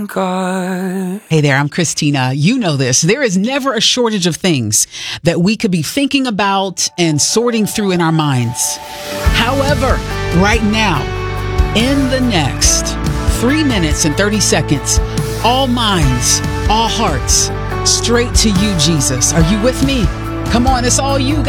God. Hey there, I'm Christina. You know this. There is never a shortage of things that we could be thinking about and sorting through in our minds. However, right now, in the next 3 minutes and 30 seconds, all minds, all hearts, straight to you, Jesus. Are you with me? Come on, it's all you, God.